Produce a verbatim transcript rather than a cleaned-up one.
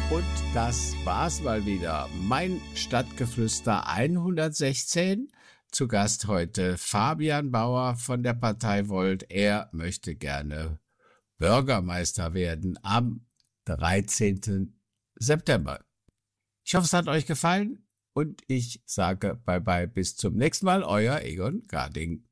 Und das war's mal wieder. Mein Stadtgeflüster hundertsechzehn. Zu Gast heute Fabian Bauer von der Partei Volt. Er möchte gerne Bürgermeister werden am dreizehnten September. Ich hoffe, es hat euch gefallen und ich sage bye bye bis zum nächsten Mal. Euer Egon Garding.